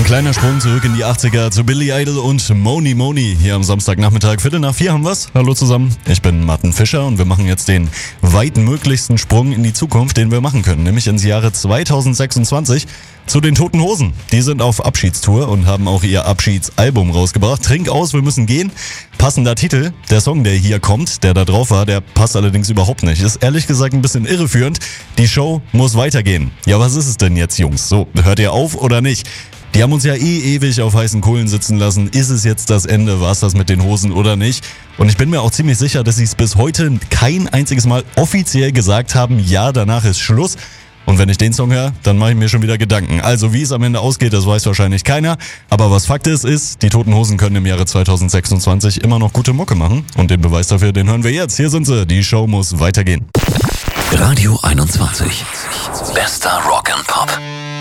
kleiner Sprung zurück in die 80er zu Billy Idol und Moni Moni. Hier am Samstagnachmittag, 3:45 haben wir's. Hallo zusammen, ich bin Martin Fischer und wir machen jetzt den weitmöglichsten Sprung in die Zukunft, den wir machen können. Nämlich ins Jahre 2026 zu den Toten Hosen. Die sind auf Abschiedstour und haben auch ihr Abschiedsalbum rausgebracht. Trink aus, wir müssen gehen. Passender Titel. Der Song, der hier kommt, der da drauf war, der passt allerdings überhaupt nicht. Ist ehrlich gesagt ein bisschen irreführend. Die Show muss weitergehen. Ja, was ist es denn jetzt, Jungs? So, hört ihr auf oder nicht? Die haben uns ja ewig auf heißen Kohlen sitzen lassen. Ist es jetzt das Ende? War es das mit den Hosen oder nicht? Und ich bin mir auch ziemlich sicher, dass sie es bis heute kein einziges Mal offiziell gesagt haben, ja, danach ist Schluss. Und wenn ich den Song höre, dann mache ich mir schon wieder Gedanken. Also wie es am Ende ausgeht, das weiß wahrscheinlich keiner. Aber was Fakt ist, die Toten Hosen können im Jahre 2026 immer noch gute Mucke machen. Und den Beweis dafür, den hören wir jetzt. Hier sind sie. Die Show muss weitergehen. Radio 21. Bester Rock and Pop.